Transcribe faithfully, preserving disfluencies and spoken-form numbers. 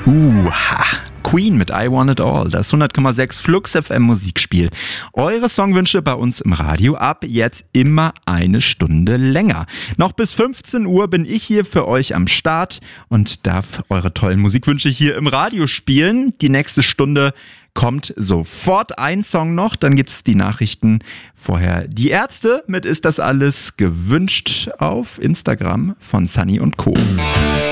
Uh, ha. Queen mit I Want It All, das hundert Komma sechs Flux F M Musikspiel. Eure Songwünsche bei uns im Radio ab jetzt immer eine Stunde länger. Noch bis fünfzehn Uhr bin ich hier für euch am Start und darf eure tollen Musikwünsche hier im Radio spielen. Die nächste Stunde kommt sofort ein Song noch, dann gibt's die Nachrichten. Vorher die Ärzte mit Ist das alles gewünscht auf Instagram von Sunny und Co.